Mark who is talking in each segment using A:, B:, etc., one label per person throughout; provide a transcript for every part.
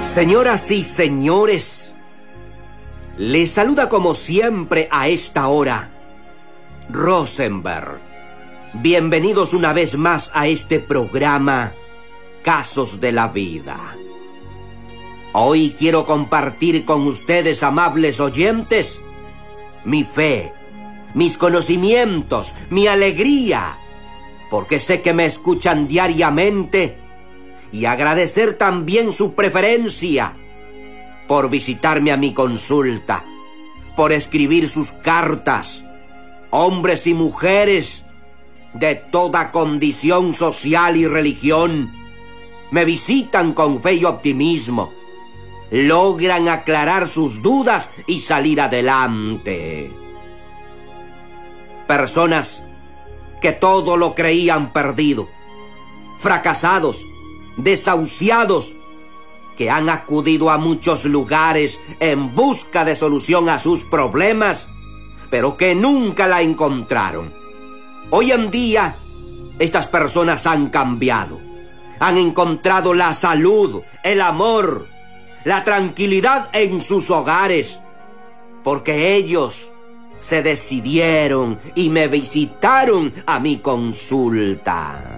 A: Señoras y señores, les saluda como siempre a esta hora Rosenberg. Bienvenidos una vez más a este programa Casos de la Vida. Hoy quiero compartir con ustedes, amables oyentes, mi fe, mis conocimientos, mi alegría, porque sé que me escuchan diariamente, y agradecer también su preferencia por visitarme a mi consulta, por escribir sus cartas. Hombres y mujeres de toda condición social y religión me visitan con fe y optimismo, logran aclarar sus dudas y salir adelante. Personas que todo lo creían perdido, fracasados, desahuciados, que han acudido a muchos lugares en busca de solución a sus problemas, pero que nunca la encontraron. Hoy en día, estas personas han cambiado. Han encontrado la salud, el amor, la tranquilidad en sus hogares, porque ellos se decidieron y me visitaron a mi consulta.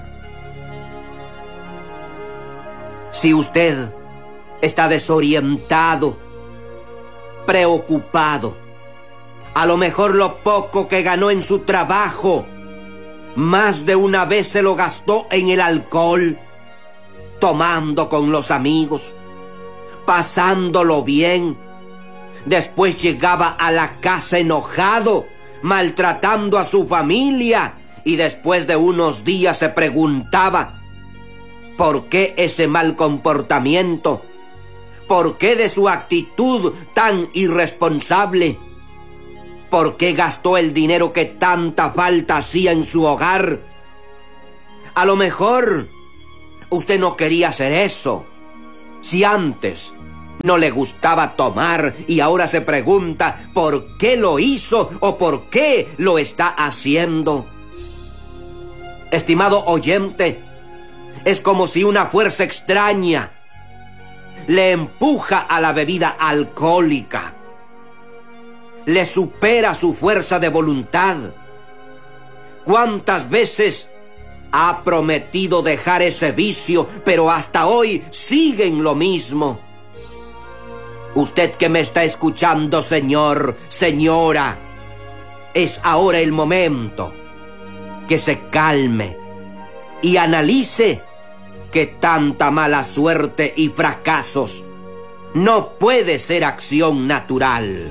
A: Si usted está desorientado, preocupado, a lo mejor lo poco que ganó en su trabajo, más de una vez se lo gastó en el alcohol, tomando con los amigos, pasándolo bien. Después llegaba a la casa enojado, maltratando a su familia, y después de unos días se preguntaba: ¿por qué ese mal comportamiento? ¿Por qué de su actitud tan irresponsable? ¿Por qué gastó el dinero que tanta falta hacía en su hogar? A lo mejor usted no quería hacer eso. Si antes no le gustaba tomar y ahora se pregunta por qué lo hizo o por qué lo está haciendo. Estimado oyente, es como si una fuerza extraña le empuja a la bebida alcohólica. Le supera su fuerza de voluntad. ¿Cuántas veces ha prometido dejar ese vicio, pero hasta hoy sigue en lo mismo? Usted que me está escuchando, señor, señora, es ahora el momento que se calme y analice que tanta mala suerte y fracasos no puede ser acción natural.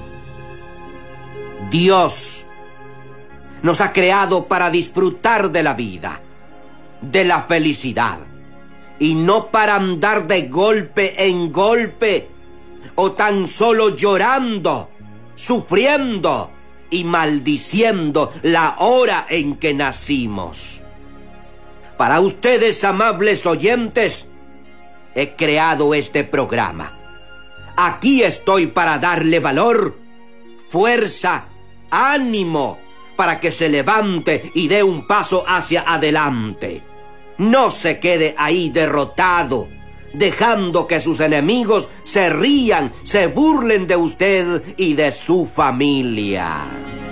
A: Dios nos ha creado para disfrutar de la vida, de la felicidad, y no para andar de golpe en golpe o tan solo llorando, sufriendo y maldiciendo la hora en que nacimos. Para ustedes, amables oyentes, he creado este programa. Aquí estoy para darle valor, fuerza, ánimo, para que se levante y dé un paso hacia adelante. No se quede ahí derrotado, dejando que sus enemigos se rían, se burlen de usted y de su familia.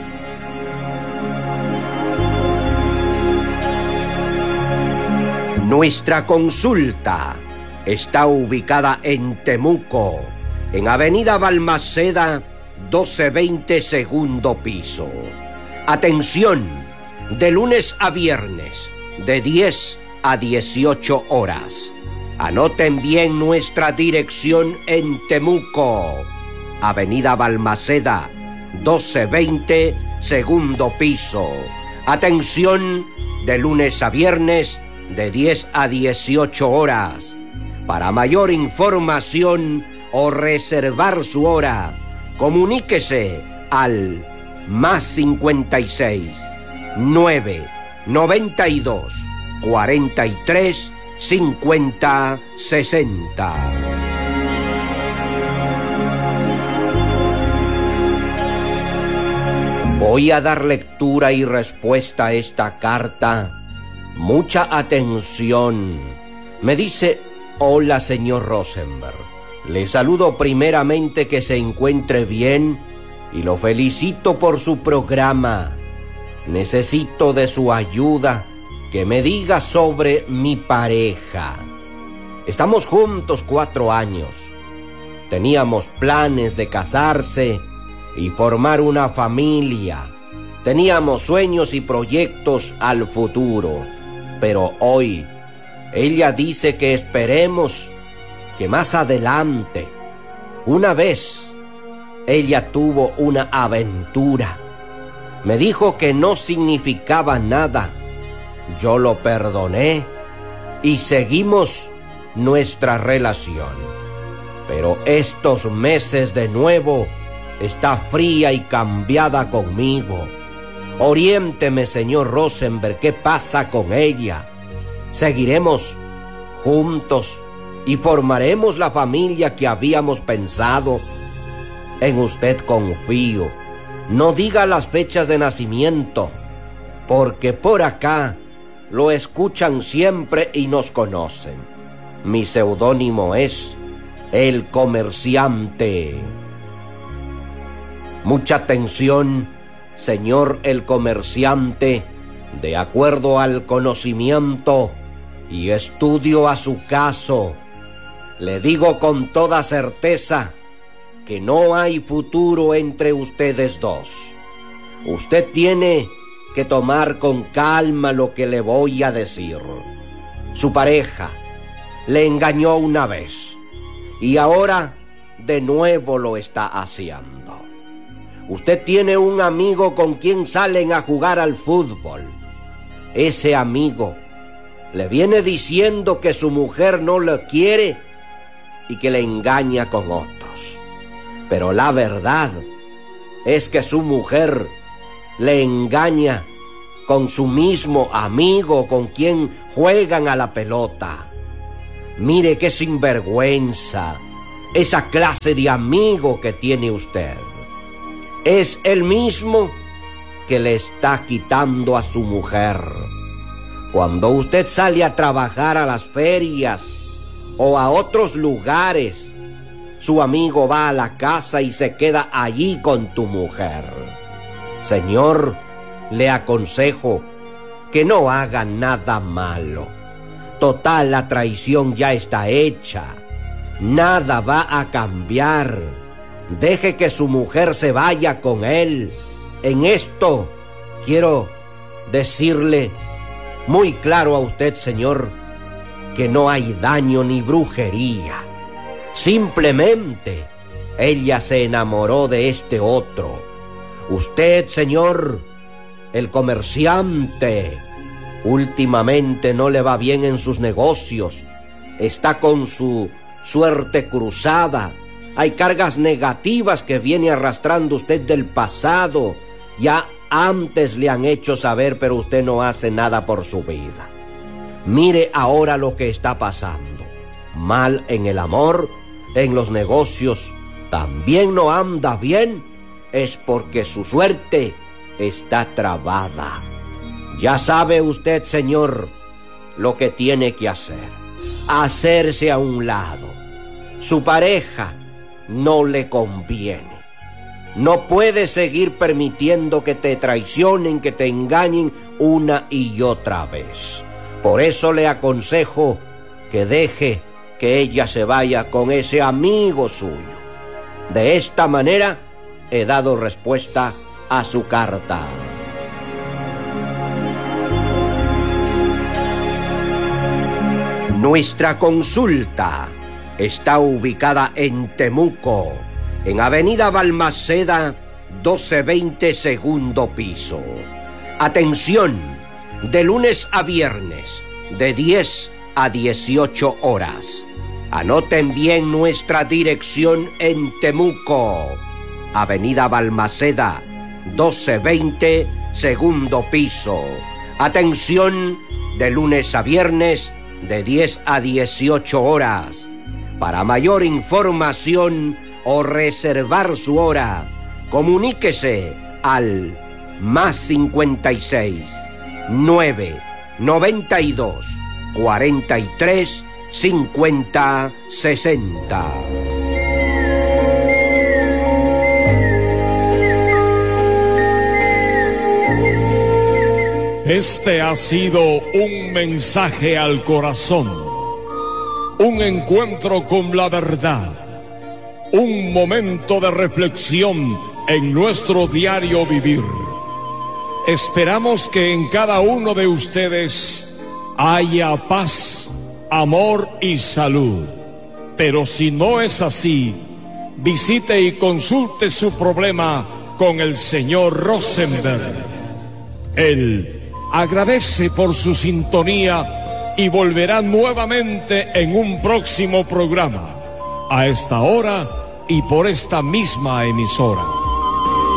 A: Nuestra consulta está ubicada en Temuco, en Avenida Balmaceda, 1220, segundo piso. Atención, de lunes a viernes, de 10 a 18 horas. Anoten bien nuestra dirección en Temuco, Avenida Balmaceda, 1220, segundo piso. Atención, de lunes a viernes, de 10 a 18 horas. Para mayor información o reservar su hora, comuníquese al +56 9 92 43 50 60. Voy a dar lectura y respuesta a esta carta. Mucha atención. Me dice: hola, señor Rosenberg. Le saludo primeramente, que se encuentre bien, y lo felicito por su programa. Necesito de su ayuda, que me diga sobre mi pareja. Estamos juntos 4 años. Teníamos planes de casarse y formar una familia. Teníamos sueños y proyectos al futuro. Pero hoy, ella dice que esperemos, que más adelante. Una vez, ella tuvo una aventura. Me dijo que no significaba nada. Yo lo perdoné y seguimos nuestra relación. Pero estos meses de nuevo está fría y cambiada conmigo. Oriénteme, señor Rosenberg, ¿qué pasa con ella? ¿Seguiremos juntos y formaremos la familia que habíamos pensado? En usted confío. No diga las fechas de nacimiento, porque por acá lo escuchan siempre y nos conocen. Mi seudónimo es El Comerciante. Mucha atención, señor El Comerciante. De acuerdo al conocimiento y estudio a su caso, le digo con toda certeza que no hay futuro entre ustedes dos. Usted tiene que tomar con calma lo que le voy a decir. Su pareja le engañó una vez y ahora de nuevo lo está haciendo. Usted tiene un amigo con quien salen a jugar al fútbol. Ese amigo le viene diciendo que su mujer no lo quiere y que le engaña con otros. Pero la verdad es que su mujer le engaña con su mismo amigo con quien juegan a la pelota. Mire qué sinvergüenza esa clase de amigo que tiene usted. Es el mismo que le está quitando a su mujer. Cuando usted sale a trabajar a las ferias o a otros lugares, su amigo va a la casa y se queda allí con tu mujer. Señor, le aconsejo que no haga nada malo. Total, la traición ya está hecha. Nada va a cambiar. Deje que su mujer se vaya con él. En esto quiero decirle muy claro a usted, señor, que no hay daño ni brujería. Simplemente ella se enamoró de este otro. Usted, señor, El Comerciante, últimamente no le va bien en sus negocios. Está con su suerte cruzada. Hay cargas negativas que viene arrastrando usted del pasado. Ya antes le han hecho saber, pero usted no hace nada por su vida. Mire ahora lo que está pasando. Mal en el amor, en los negocios, también no anda bien. Es porque su suerte está trabada. Ya sabe usted, señor, lo que tiene que hacer. Hacerse a un lado. Su pareja no le conviene. No puede seguir permitiendo que te traicionen, que te engañen una y otra vez. Por eso le aconsejo que deje que ella se vaya con ese amigo suyo. De esta manera he dado respuesta a su carta. Nuestra consulta está ubicada en Temuco, en Avenida Balmaceda, 1220, segundo piso. Atención, de lunes a viernes, de 10 a 18 horas. Anoten bien nuestra dirección en Temuco, Avenida Balmaceda, 1220, segundo piso. Atención, de lunes a viernes, de 10 a 18 horas. Para mayor información o reservar su hora, comuníquese al +56 9 92 43 50 60.
B: Este ha sido un mensaje al corazón, un encuentro con la verdad, un momento de reflexión en nuestro diario vivir. Esperamos que en cada uno de ustedes haya paz, amor y salud. Pero si no es así, visite y consulte su problema con el señor Rosenberg. Él agradece por su sintonía y volverá nuevamente en un próximo programa, a esta hora y por esta misma emisora.